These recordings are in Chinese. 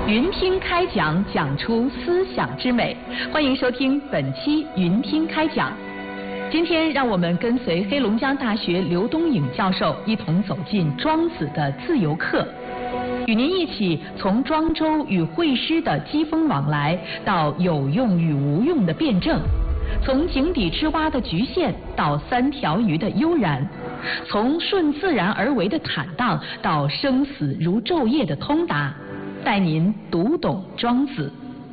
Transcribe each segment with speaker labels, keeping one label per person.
Speaker 1: 云听开讲，讲出思想之美。欢迎收听本期云听开讲。今天让我们跟随黑龙江大学刘东颖教授一同走进庄子的自由课，与您一起从庄周与惠施的机锋往来，到有用与无用的辩证，从井底之蛙的局限到三条鱼的悠然，从顺自然而为的坦荡到生死如昼夜的通达，带您读懂庄子。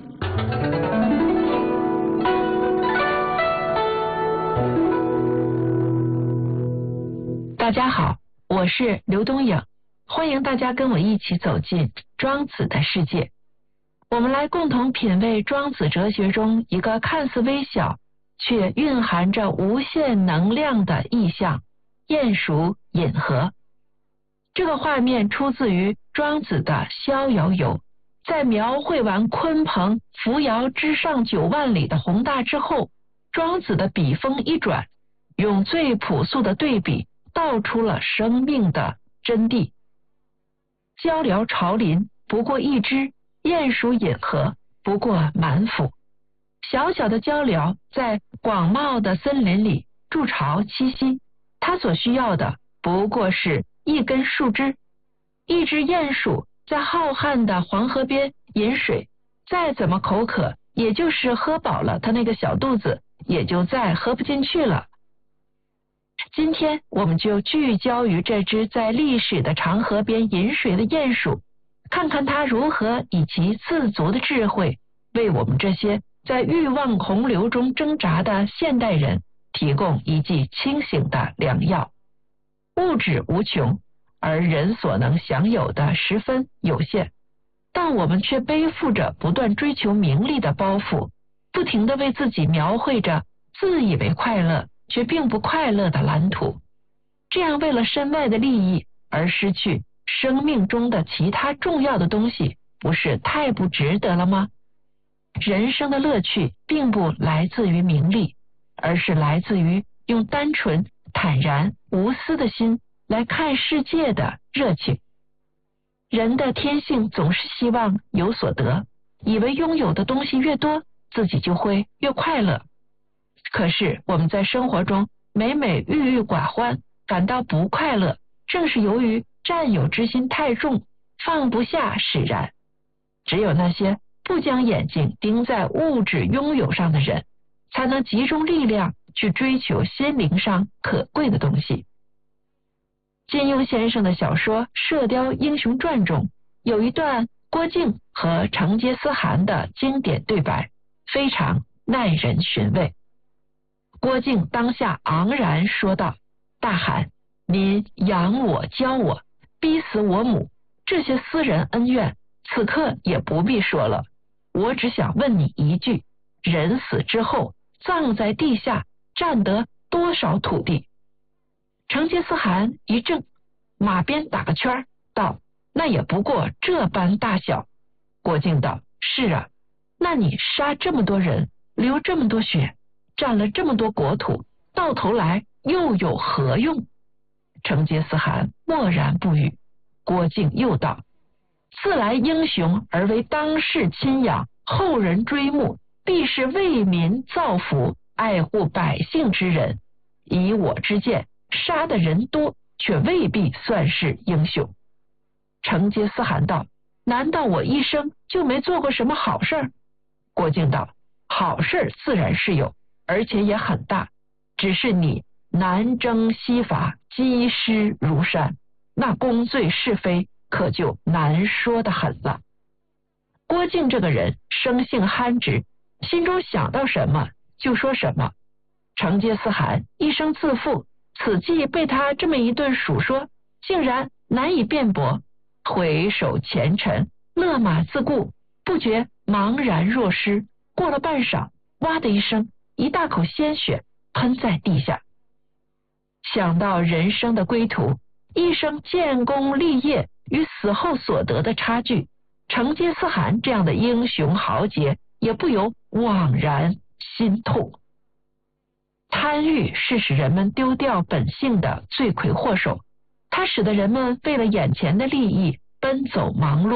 Speaker 2: 大家好，我是刘东颖，欢迎大家跟我一起走进庄子的世界。我们来共同品味庄子哲学中一个看似微小却蕴含着无限能量的意象——鼹鼠饮河。这个画面出自于庄子的《逍遥游》，在描绘完鲲鹏扶摇之上9万里的宏大之后，庄子的笔锋一转，用最朴素的对比道出了生命的真谛。鹪鹩巢林不过一只，鼹鼠饮河不过满腹。小小的鹪鹩在广袤的森林里筑巢栖息，它所需要的不过是一根树枝。一只鼹鼠在浩瀚的黄河边饮水，再怎么口渴，也就是喝饱了它那个小肚子，也就再喝不进去了。今天我们就聚焦于这只在历史的长河边饮水的鼹鼠，看看它如何以其自足的智慧，为我们这些在欲望洪流中挣扎的现代人提供一剂清醒的良药。物质无穷，而人所能享有的十分有限，但我们却背负着不断追求名利的包袱，不停地为自己描绘着自以为快乐却并不快乐的蓝图。这样为了身外的利益而失去生命中的其他重要的东西，不是太不值得了吗？人生的乐趣并不来自于名利，而是来自于用单纯、坦然、无私的心来看世界的热情。人的天性总是希望有所得，以为拥有的东西越多，自己就会越快乐。可是我们在生活中每每郁郁寡欢，感到不快乐，正是由于占有之心太重，放不下使然。只有那些不将眼睛盯在物质拥有上的人，才能集中力量去追求心灵上可贵的东西。金庸先生的小说《射雕英雄传》中有一段郭靖和成吉思汗的经典对白，非常耐人寻味。郭靖当下昂然说道：“大汗，您养我教我，逼死我母，这些私人恩怨此刻也不必说了，我只想问你一句，人死之后葬在地下占得多少土地？”成吉思汗一怔，马鞭打个圈道：“那也不过这般大小。”郭靖道：“是啊，那你杀这么多人，流这么多血，占了这么多国土，到头来又有何用？”成吉思汗默然不语。郭靖又道：“自来英雄而为当世亲仰，后人追慕，必是为民造福、爱护百姓之人。以我之见，杀的人多，却未必算是英雄。”成吉思汗道：“难道我一生就没做过什么好事？”郭靖道：“好事自然是有，而且也很大，只是你南征西伐，积尸如山，那功罪是非可就难说得很了。”郭靖这个人生性憨直，心中想到什么就说什么。成吉思汗一生自负，此际被他这么一顿数说，竟然难以辩驳，回首前尘，勒马自顾，不觉茫然若失。过了半晌，哇的一声，一大口鲜血喷在地下。想到人生的归途，一生建功立业与死后所得的差距，成吉思汗这样的英雄豪杰也不由惘然心痛。贪欲是使人们丢掉本性的罪魁祸首，它使得人们为了眼前的利益奔走忙碌，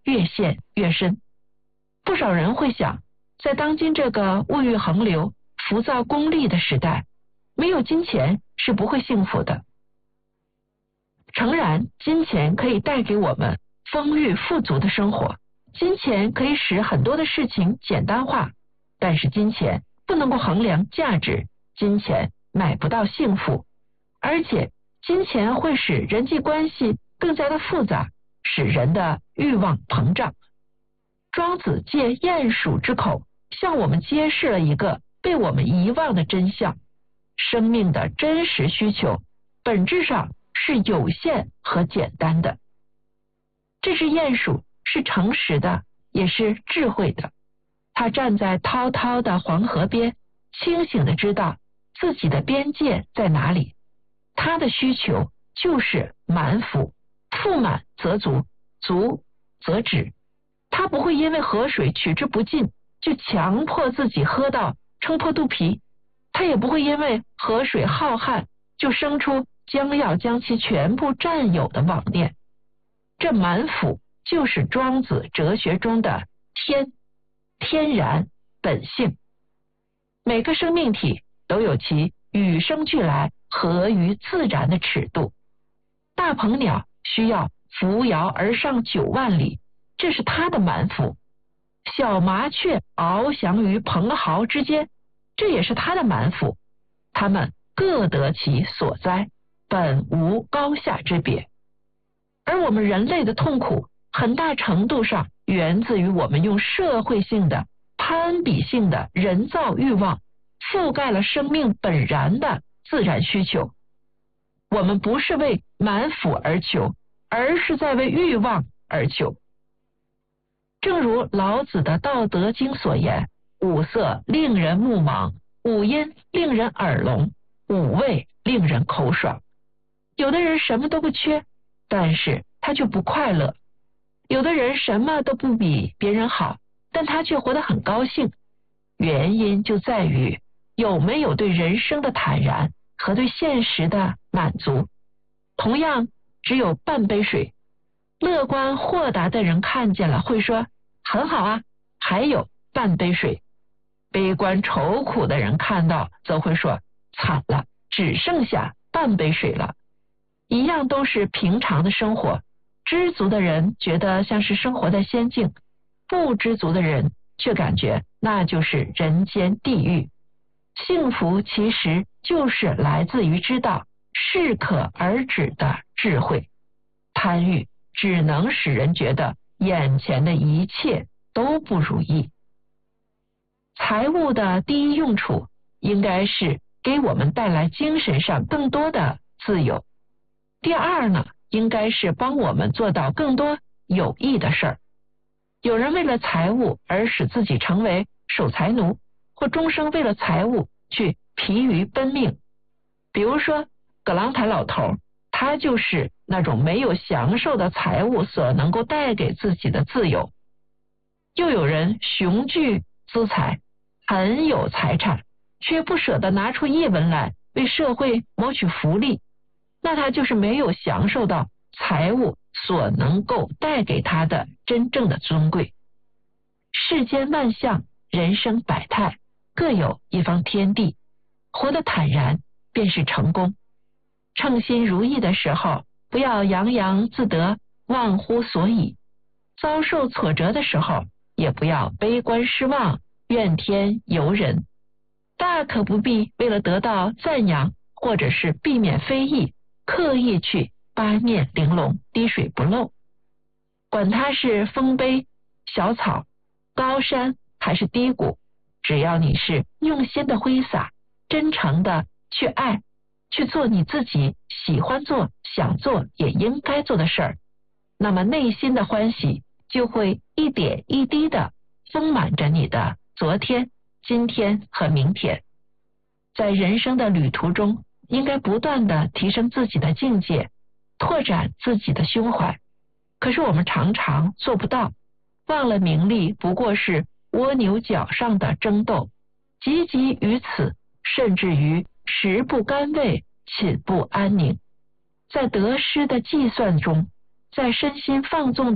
Speaker 2: 越陷越深。不少人会想，在当今这个物欲横流、浮躁功利的时代，没有金钱是不会幸福的。诚然，金钱可以带给我们丰裕富足的生活，金钱可以使很多的事情简单化，但是金钱不能够衡量价值，金钱买不到幸福，而且金钱会使人际关系更加的复杂，使人的欲望膨胀。庄子借鼹鼠之口向我们揭示了一个被我们遗忘的真相：生命的真实需求本质上是有限和简单的。这只鼹鼠是诚实的，也是智慧的。它站在滔滔的黄河边，清醒地知道自己的边界在哪里。它的需求就是满腹，腹满则足，足则止。它不会因为河水取之不尽就强迫自己喝到撑破肚皮，它也不会因为河水浩瀚就生出将要将其全部占有的妄念。这满腹就是庄子哲学中的天然本性。每个生命体都有其与生俱来合于自然的尺度。大鹏鸟需要扶摇而上9万里，这是它的满腹；小麻雀翱翔于蓬蒿之间，这也是它的满腹。它们各得其所哉，本无高下之别。而我们人类的痛苦很大程度上源自于我们用社会性的、攀比性的人造欲望覆盖了生命本然的自然需求。我们不是为满腹而求，而是在为欲望而求。正如老子的《道德经》所言，五色令人目盲，五音令人耳聋，五味令人口爽。有的人什么都不缺，但是他却不快乐；有的人什么都不比别人好，但他却活得很高兴。原因就在于有没有对人生的坦然和对现实的满足。同样，只有半杯水，乐观豁达的人看见了会说很好啊，还有半杯水；悲观愁苦的人看到则会说惨了，只剩下半杯水了。一样都是平常的生活，知足的人觉得像是生活在仙境，不知足的人却感觉那就是人间地狱。幸福其实就是来自于知道适可而止的智慧。贪欲只能使人觉得眼前的一切都不如意。财物的第一用处应该是给我们带来精神上更多的自由。第二呢，应该是帮我们做到更多有益的事儿。有人为了财物而使自己成为守财奴，或终生为了财物去疲于奔命。比如说葛朗台老头，他就是那种没有享受的财物所能够带给自己的自由。又有人雄踞资财，很有财产，却不舍得拿出1文来为社会谋取福利，那他就是没有享受到财物所能够带给他的真正的尊贵。世间万象，人生百态，各有一方天地，活得坦然便是成功。称心如意的时候，不要洋洋自得，忘乎所以；遭受挫折的时候，也不要悲观失望，怨天尤人。大可不必为了得到赞扬，或者是避免非议，刻意去八面玲珑，滴水不漏。管它是丰碑、小草、高山还是低谷，只要你是用心的挥洒，真诚的去爱，去做你自己喜欢做、想做也应该做的事儿，那么内心的欢喜就会一点一滴的丰满着你的昨天、今天和明天。在人生的旅途中，应该不断的提升自己的境界，拓展自己的胸怀。可是我们常常做不到，忘了名利不过是蜗牛角上的争斗，汲汲于此，甚至于食不甘味，寝不安宁。在得失的计算中，在身心放纵的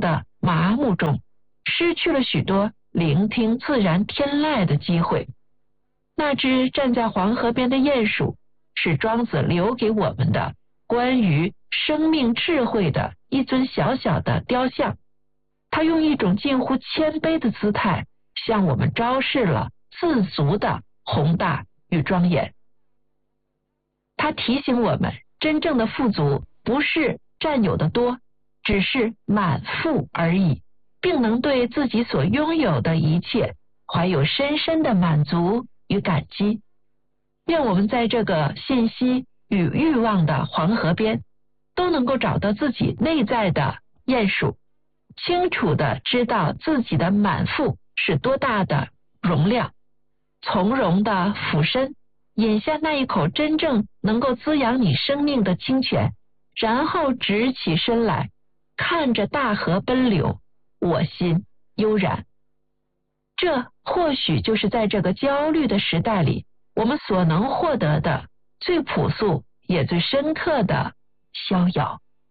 Speaker 2: 麻木中，失去了许多聆听自然天籁的机会。那只站在黄河边的鼹鼠，是庄子留给我们的关于生命智慧的一尊小小的雕像。他用一种近乎谦卑的姿态，向我们昭示了自足的宏大与庄严。他提醒我们，真正的富足不是占有的多，只是满腹而已，并能对自己所拥有的一切怀有深深的满足与感激。愿我们在这个信息与欲望的黄河边，都能够找到自己内在的鼹鼠，清楚地知道自己的满腹是多大的容量，从容地俯身饮下那一口真正能够滋养你生命的清泉，然后直起身来，看着大河奔流，我心悠然。这或许就是在这个焦虑的时代里，我们所能获得的最朴素也最深刻的逍遥。